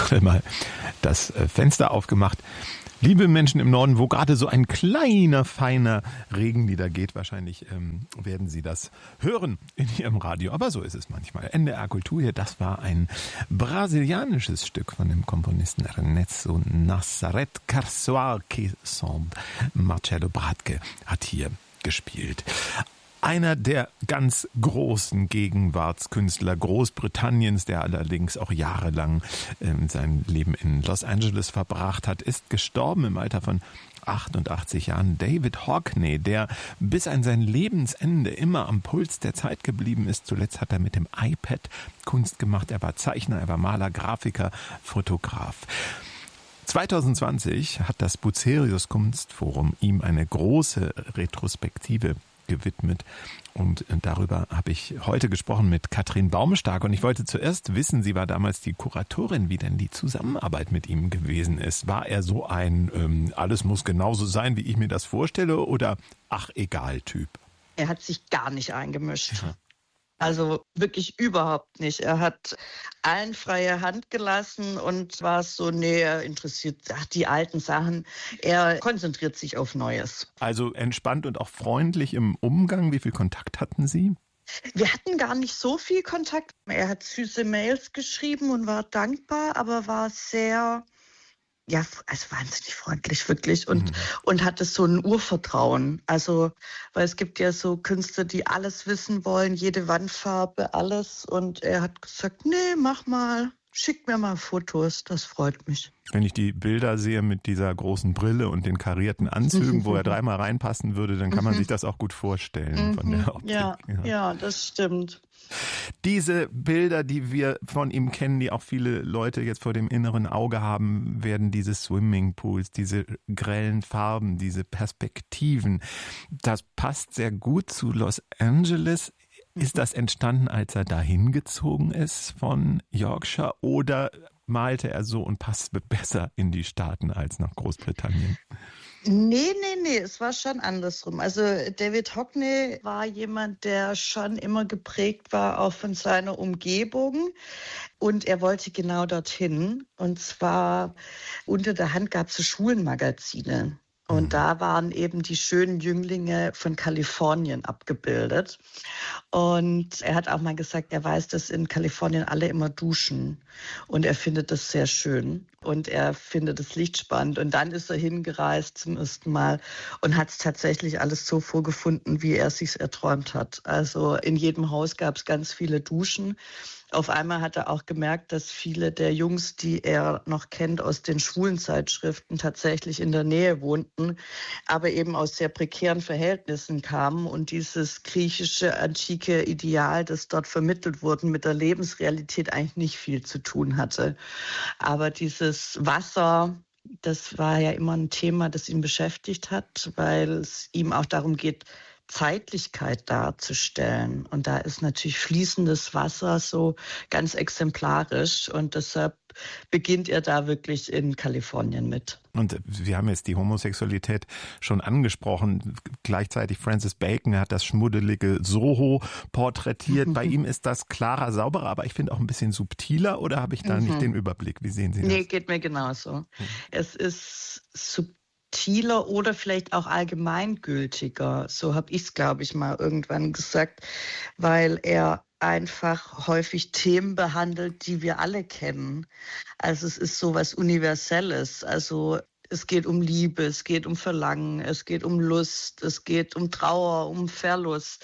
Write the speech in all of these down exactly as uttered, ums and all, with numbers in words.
gerade mal das Fenster aufgemacht. Liebe Menschen im Norden, wo gerade so ein kleiner, feiner Regen niedergeht, wahrscheinlich ähm, werden Sie das hören in Ihrem Radio. Aber so ist es manchmal. N D R Kultur hier, das war ein brasilianisches Stück von dem Komponisten Ernesto Nazareth Carçoar que Semble. Marcello Bratke hat hier gespielt. Einer der ganz großen Gegenwartskünstler Großbritanniens, der allerdings auch jahrelang ähm, sein Leben in Los Angeles verbracht hat, ist gestorben im Alter von achtundachtzig Jahren. David Hockney, der bis an sein Lebensende immer am Puls der Zeit geblieben ist. Zuletzt hat er mit dem iPad Kunst gemacht. Er war Zeichner, er war Maler, Grafiker, Fotograf. zwanzig zwanzig hat das Bucerius Kunstforum ihm eine große Retrospektive gewidmet. Und darüber habe ich heute gesprochen mit Katrin Baumstark. Und ich wollte zuerst wissen, sie war damals die Kuratorin, wie denn die Zusammenarbeit mit ihm gewesen ist. War er so ein, ähm, alles muss genauso sein, wie ich mir das vorstelle, oder ach, egal Typ? Er hat sich gar nicht eingemischt. Ja. Also wirklich überhaupt nicht. Er hat allen freie Hand gelassen und war so, nee, er interessiert ach, die alten Sachen. Er konzentriert sich auf Neues. Also entspannt und auch freundlich im Umgang. Wie viel Kontakt hatten Sie? Wir hatten gar nicht so viel Kontakt. Er hat süße Mails geschrieben und war dankbar, aber war sehr... Ja, also wahnsinnig freundlich, wirklich. Und, mhm. und hatte so ein Urvertrauen. Also, weil es gibt ja so Künstler, die alles wissen wollen, jede Wandfarbe, alles. Und er hat gesagt, nee, mach mal, schick mir mal Fotos, das freut mich. Wenn ich die Bilder sehe mit dieser großen Brille und den karierten Anzügen, wo er dreimal reinpassen würde, dann kann man sich das auch gut vorstellen von der Optik. Ja, ja. ja, das stimmt. Diese Bilder, die wir von ihm kennen, die auch viele Leute jetzt vor dem inneren Auge haben, werden diese Swimmingpools, diese grellen Farben, diese Perspektiven. Das passt sehr gut zu Los Angeles. Ist das entstanden, als er dahin gezogen ist von Yorkshire, oder malte er so und passte besser in die Staaten als nach Großbritannien? Nee, nee, nee, es war schon andersrum. Also David Hockney war jemand, der schon immer geprägt war, auch von seiner Umgebung. Und er wollte genau dorthin. Und zwar unter der Hand gab es so Schulenmagazine. Und da waren eben die schönen Jünglinge von Kalifornien abgebildet. Und er hat auch mal gesagt, er weiß, dass in Kalifornien alle immer duschen. Und er findet das sehr schön. Und er findet das Licht spannend. Und dann ist er hingereist zum ersten Mal und hat es tatsächlich alles so vorgefunden, wie er es sich erträumt hat. Also in jedem Haus gab es ganz viele Duschen. Auf einmal hat er auch gemerkt, dass viele der Jungs, die er noch kennt aus den schwulen Zeitschriften, tatsächlich in der Nähe wohnten, aber eben aus sehr prekären Verhältnissen kamen. Und dieses griechische, antike Ideal, das dort vermittelt wurde, mit der Lebensrealität eigentlich nicht viel zu tun hatte. Aber dieses Wasser, das war ja immer ein Thema, das ihn beschäftigt hat, weil es ihm auch darum geht, Zeitlichkeit darzustellen. Und da ist natürlich fließendes Wasser so ganz exemplarisch. Und deshalb beginnt er da wirklich in Kalifornien mit. Und wir haben jetzt die Homosexualität schon angesprochen. Gleichzeitig Francis Bacon hat das schmuddelige Soho porträtiert. Bei ihm ist das klarer, sauberer, aber ich finde auch ein bisschen subtiler. Oder habe ich da mhm. nicht den Überblick? Wie sehen Sie das? Nee, geht mir genauso. Mhm. Es ist subtil. Subtiler oder vielleicht auch allgemeingültiger. So habe ich es, glaube ich, mal irgendwann gesagt, weil er einfach häufig Themen behandelt, die wir alle kennen. Also es ist so was Universelles. Also es geht um Liebe, es geht um Verlangen, es geht um Lust, es geht um Trauer, um Verlust.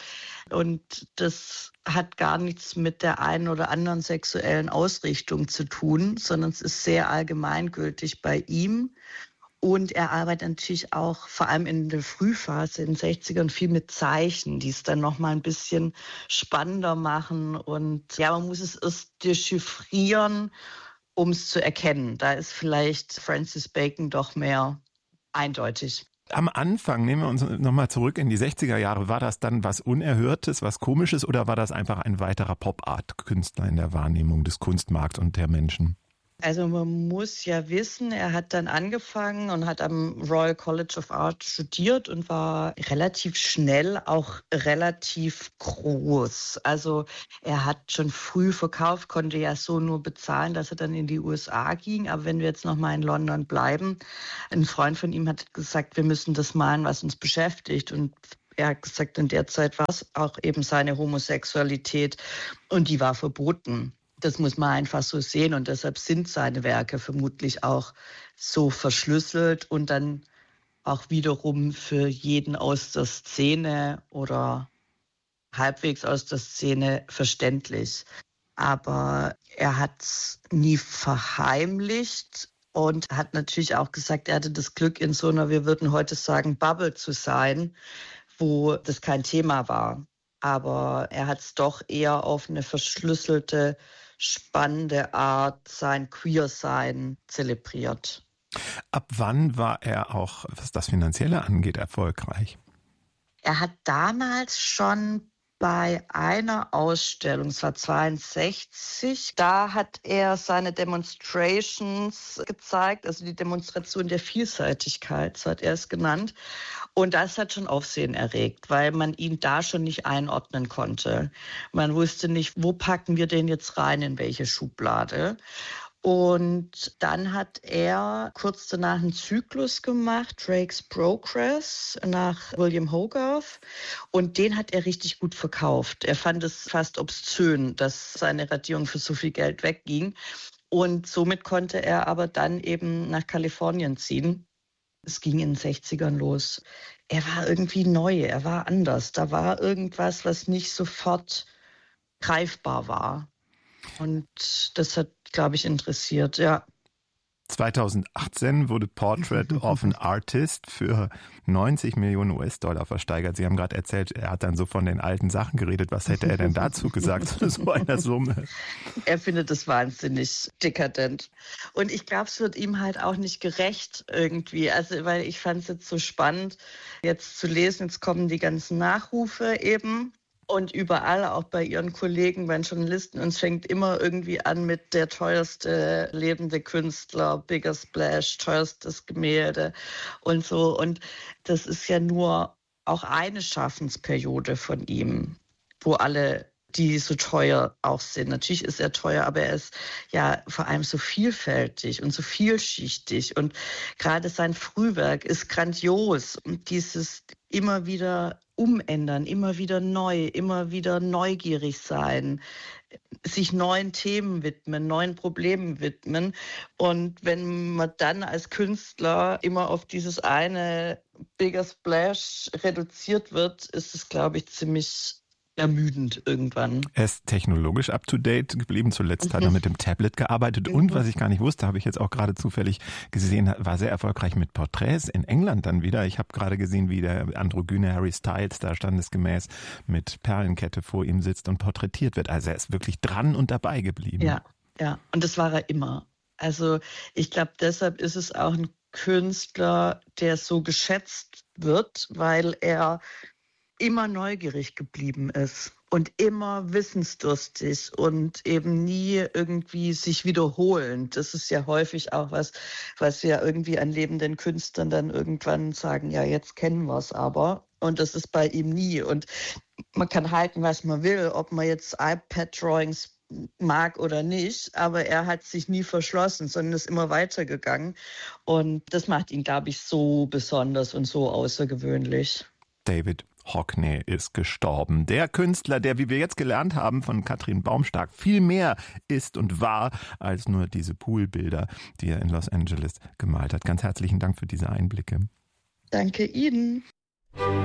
Und das hat gar nichts mit der einen oder anderen sexuellen Ausrichtung zu tun, sondern es ist sehr allgemeingültig bei ihm. Und er arbeitet natürlich auch vor allem in der Frühphase, in den sechzigern, viel mit Zeichen, die es dann nochmal ein bisschen spannender machen. Und ja, man muss es erst dechiffrieren, um es zu erkennen. Da ist vielleicht Francis Bacon doch mehr eindeutig. Am Anfang, nehmen wir uns nochmal zurück in die sechziger Jahre, war das dann was Unerhörtes, was Komisches, oder war das einfach ein weiterer Pop-Art-Künstler in der Wahrnehmung des Kunstmarkts und der Menschen? Also man muss ja wissen, er hat dann angefangen und hat am Royal College of Art studiert und war relativ schnell auch relativ groß. Also er hat schon früh verkauft, konnte ja so nur bezahlen, dass er dann in die U S A ging. Aber wenn wir jetzt noch mal in London bleiben, ein Freund von ihm hat gesagt, wir müssen das malen, was uns beschäftigt. Und er hat gesagt, in der Zeit war es auch eben seine Homosexualität und die war verboten. Das muss man einfach so sehen und deshalb sind seine Werke vermutlich auch so verschlüsselt und dann auch wiederum für jeden aus der Szene oder halbwegs aus der Szene verständlich. Aber er hat es nie verheimlicht und hat natürlich auch gesagt, er hatte das Glück, in so einer, wir würden heute sagen, Bubble zu sein, wo das kein Thema war. Aber er hat es doch eher auf eine verschlüsselte, spannende Art sein Queer-Sein zelebriert. Ab wann war er auch, was das Finanzielle angeht, erfolgreich? Er hat damals schon bei einer Ausstellung, es war zweiundsechzig, da hat er seine Demonstrations gezeigt, also die Demonstration der Vielseitigkeit, so hat er es genannt. Und das hat schon Aufsehen erregt, weil man ihn da schon nicht einordnen konnte. Man wusste nicht, wo packen wir den jetzt rein, in welche Schublade. Und dann hat er kurz danach einen Zyklus gemacht, Drake's Progress, nach William Hogarth. Und den hat er richtig gut verkauft. Er fand es fast obszön, dass seine Radierung für so viel Geld wegging. Und somit konnte er aber dann eben nach Kalifornien ziehen. Es ging in den sechzigern los. Er war irgendwie neu, er war anders. Da war irgendwas, was nicht sofort greifbar war. Und das hat, glaube ich, interessiert, ja. zweitausendachtzehn wurde Portrait of an Artist für neunzig Millionen U S-Dollar versteigert. Sie haben gerade erzählt, er hat dann so von den alten Sachen geredet. Was hätte er denn dazu gesagt zu so einer Summe? Er findet es wahnsinnig dekadent. Und ich glaube, es wird ihm halt auch nicht gerecht irgendwie. Also, weil ich fand es jetzt so spannend, jetzt zu lesen. Jetzt kommen die ganzen Nachrufe eben. Und überall, auch bei ihren Kollegen, bei den Journalisten, uns fängt immer irgendwie an mit der teuerste lebende Künstler, Bigger Splash, teuerstes Gemälde und so. Und das ist ja nur auch eine Schaffensperiode von ihm, wo alle, die so teuer auch sind. Natürlich ist er teuer, aber er ist ja vor allem so vielfältig und so vielschichtig. Und gerade sein Frühwerk ist grandios. Und dieses immer wieder umändern, immer wieder neu, immer wieder neugierig sein, sich neuen Themen widmen, neuen Problemen widmen. Und wenn man dann als Künstler immer auf dieses eine Bigger Splash reduziert wird, ist es, glaube ich, ziemlich ermüdend irgendwann. Er ist technologisch up-to-date geblieben. Zuletzt hat er mit dem Tablet gearbeitet. Und was ich gar nicht wusste, habe ich jetzt auch gerade zufällig gesehen, war sehr erfolgreich mit Porträts in England dann wieder. Ich habe gerade gesehen, wie der androgyne Harry Styles da standesgemäß mit Perlenkette vor ihm sitzt und porträtiert wird. Also er ist wirklich dran und dabei geblieben. Ja, ja. Und das war er immer. Also ich glaube, deshalb ist es auch ein Künstler, der so geschätzt wird, weil er immer neugierig geblieben ist und immer wissensdurstig und eben nie irgendwie sich wiederholend. Das ist ja häufig auch was, was wir irgendwie an lebenden Künstlern dann irgendwann sagen, ja, jetzt kennen wir es aber. Und das ist bei ihm nie. Und man kann halten, was man will, ob man jetzt iPad-Drawings mag oder nicht, aber er hat sich nie verschlossen, sondern ist immer weitergegangen. Und das macht ihn, glaube ich, so besonders und so außergewöhnlich. David Hockney ist gestorben. Der Künstler, der, wie wir jetzt gelernt haben von Katrin Baumstark, viel mehr ist und war als nur diese Poolbilder, die er in Los Angeles gemalt hat. Ganz herzlichen Dank für diese Einblicke. Danke Ihnen.